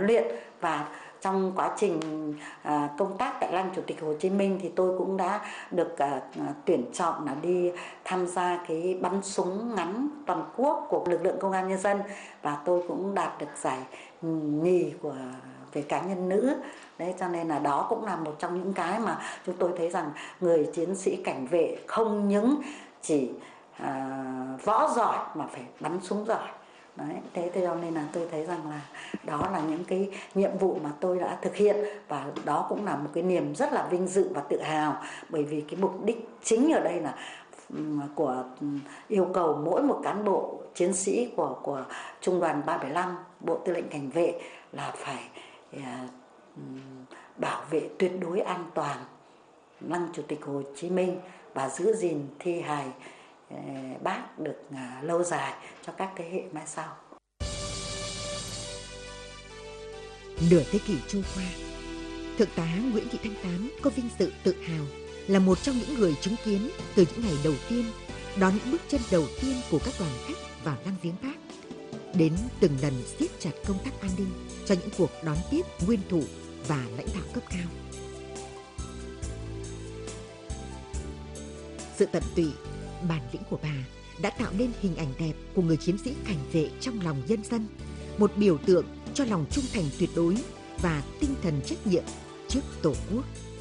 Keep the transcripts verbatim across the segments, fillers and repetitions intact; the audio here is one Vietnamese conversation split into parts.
luyện. Và trong quá trình à, công tác tại Lăng Chủ tịch Hồ Chí Minh thì tôi cũng đã được à, tuyển chọn là đi tham gia cái bắn súng ngắn toàn quốc của lực lượng công an nhân dân, và tôi cũng đạt được giải nhì của về cá nhân nữ. Đấy, cho nên là đó cũng là một trong những cái mà chúng tôi thấy rằng người chiến sĩ cảnh vệ không những chỉ à, võ giỏi mà phải bắn súng giỏi. Đấy, thế cho nên là tôi thấy rằng là đó là những cái nhiệm vụ mà tôi đã thực hiện, và đó cũng là một cái niềm rất là vinh dự và tự hào, bởi vì cái mục đích chính ở đây là của yêu cầu mỗi một cán bộ chiến sĩ của của Trung đoàn ba bảy lăm, Bộ Tư lệnh Cảnh vệ là phải uh, bảo vệ tuyệt đối an toàn Lăng Chủ tịch Hồ Chí Minh và giữ gìn thi hài uh, Bác được uh, lâu dài cho các thế hệ mai sau. Nửa thế kỷ trôi qua, Thượng tá Nguyễn Thị Thanh Tám có vinh dự tự hào là một trong những người chứng kiến từ những ngày đầu tiên đón những bước chân đầu tiên của các đoàn khách vào lăng viếng Bác, đến từng lần siết chặt công tác an ninh cho những cuộc đón tiếp nguyên thủ và lãnh đạo cấp cao. Sự tận tụy, bản lĩnh của bà đã tạo nên hình ảnh đẹp của người chiến sĩ cảnh vệ trong lòng nhân dân, một biểu tượng cho lòng trung thành tuyệt đối và tinh thần trách nhiệm trước Tổ quốc.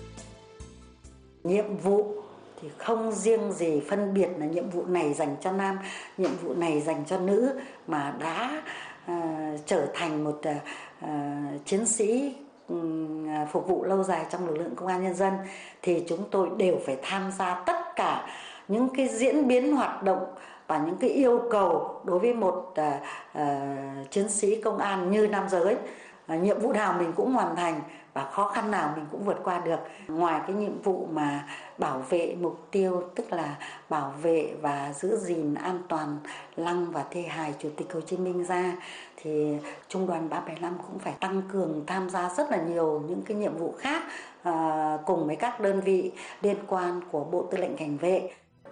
Nhiệm vụ thì không riêng gì phân biệt là nhiệm vụ này dành cho nam, nhiệm vụ này dành cho nữ, mà đã uh, trở thành một uh, chiến sĩ um, phục vụ lâu dài trong lực lượng công an nhân dân, thì chúng tôi đều phải tham gia tất cả những cái diễn biến hoạt động và những cái yêu cầu đối với một uh, uh, chiến sĩ công an như nam giới. Uh, nhiệm vụ nào mình cũng hoàn thành và khó khăn nào mình cũng vượt qua được. Ngoài cái nhiệm vụ mà bảo vệ mục tiêu, tức là bảo vệ và giữ gìn an toàn lăng và thi hài Chủ tịch Hồ Chí Minh ra, thì Trung đoàn ba bảy lăm cũng phải tăng cường tham gia rất là nhiều những cái nhiệm vụ khác à, cùng với các đơn vị liên quan của Bộ Tư lệnh Cảnh vệ.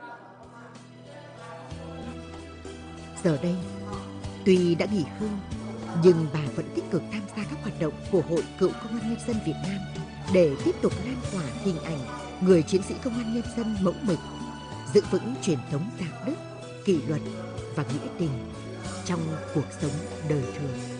Giờ đây, tuy đã nghỉ hưu, nhưng bà vẫn tích cực tham gia các hoạt động của Hội Cựu Công an Nhân dân Việt Nam để tiếp tục lan tỏa hình ảnh người chiến sĩ công an nhân dân mẫu mực, giữ vững truyền thống đạo đức, kỷ luật và nghĩa tình trong cuộc sống đời thường.